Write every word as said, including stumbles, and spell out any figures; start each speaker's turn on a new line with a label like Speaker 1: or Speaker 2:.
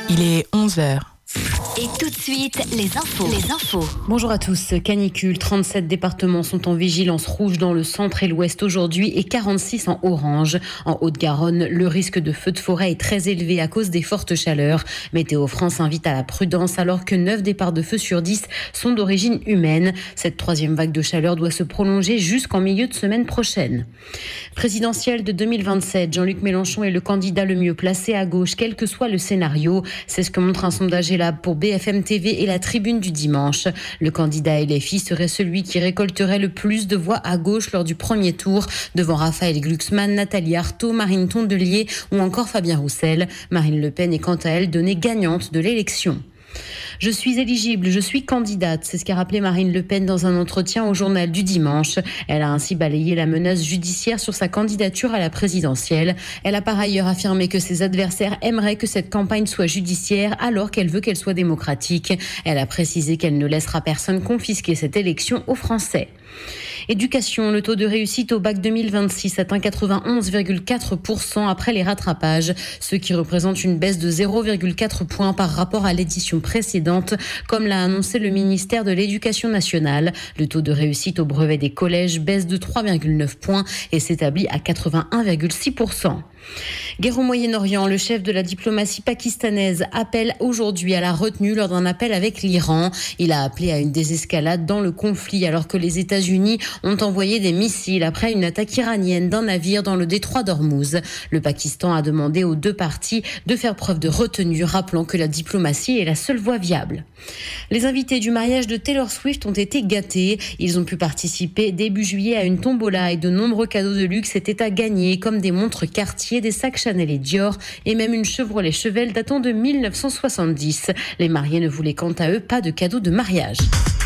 Speaker 1: Il est onze heures.
Speaker 2: Et tout de suite, les infos. Les infos.
Speaker 3: Bonjour à tous. Canicule, trente-sept départements sont en vigilance rouge dans le centre et l'ouest aujourd'hui et quarante-six en orange. En Haute-Garonne, le risque de feu de forêt est très élevé à cause des fortes chaleurs. Météo France invite à la prudence alors que neuf départs de feu sur dix sont d'origine humaine. Cette troisième vague de chaleur doit se prolonger jusqu'en milieu de semaine prochaine. Présidentielle de deux mille vingt-sept, Jean-Luc Mélenchon est le candidat le mieux placé à gauche, quel que soit le scénario. C'est ce que montre un sondage Elab pour B F M T V et la Tribune du dimanche. Le candidat L F I serait celui qui récolterait le plus de voix à gauche lors du premier tour, devant Raphaël Glucksmann, Nathalie Arthaud, Marine Tondelier ou encore Fabien Roussel. Marine Le Pen est quant à elle donnée gagnante de l'élection. Je suis éligible, je suis candidate, c'est ce qu'a rappelé Marine Le Pen dans un entretien au journal du dimanche. Elle a ainsi balayé la menace judiciaire sur sa candidature à la présidentielle. Elle a par ailleurs affirmé que ses adversaires aimeraient que cette campagne soit judiciaire alors qu'elle veut qu'elle soit démocratique. Elle a précisé qu'elle ne laissera personne confisquer cette élection aux Français. Éducation, le taux de réussite au bac deux mille vingt-six atteint quatre-vingt-onze virgule quatre pour cent après les rattrapages, ce qui représente une baisse de zéro virgule quatre points par rapport à l'édition précédente, comme l'a annoncé le ministère de l'Éducation nationale. Le taux de réussite au brevet des collèges baisse de trois virgule neuf points et s'établit à quatre-vingt-un virgule six pour cent. Guerre au Moyen-Orient, le chef de la diplomatie pakistanaise appelle aujourd'hui à la retenue lors d'un appel avec l'Iran. Il a appelé à une désescalade dans le conflit alors que les États-Unis ont envoyé des missiles après une attaque iranienne d'un navire dans le détroit d'Ormuz. Le Pakistan a demandé aux deux parties de faire preuve de retenue, rappelant que la diplomatie est la seule voie viable. Les invités du mariage de Taylor Swift ont été gâtés. Ils ont pu participer début juillet à une tombola et de nombreux cadeaux de luxe étaient à gagner, comme des montres Cartier, des sacs Chanel et Dior et même une Chevrolet Chevelle datant de mille neuf cent soixante-dix. Les mariés ne voulaient quant à eux pas de cadeaux de mariage.